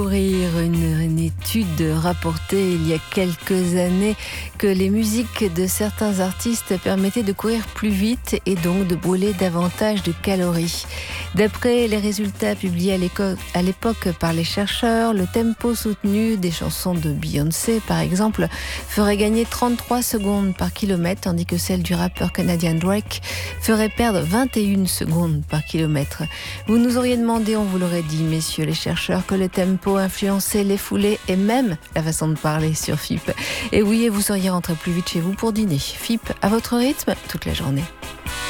Une étude rapportait il y a quelques années que les musiques de certains artistes permettaient de courir plus vite et donc de brûler davantage de calories. D'après les résultats publiés à l'époque par les chercheurs, le tempo soutenu des chansons de Beyoncé, par exemple, ferait gagner 33 secondes par kilomètre, tandis que celle du rappeur canadien Drake ferait perdre 21 secondes par kilomètre. Vous nous auriez demandé, on vous l'aurait dit, messieurs les chercheurs, que le tempo influençait les foulées et même la façon de parler sur FIP. Et oui, et vous seriez rentré plus vite chez vous pour dîner. FIP à votre rythme toute la journée.